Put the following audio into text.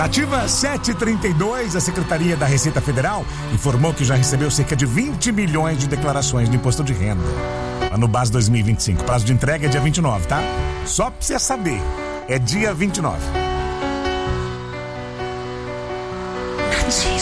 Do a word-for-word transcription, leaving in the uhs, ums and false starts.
Nativa sete trinta e dois, a Secretaria da Receita Federal informou que já recebeu cerca de vinte milhões de declarações de imposto de renda. Ano base dois mil e vinte e cinco. Prazo de entrega é dia vinte e nove, tá? Só pra você saber, é dia vinte e nove.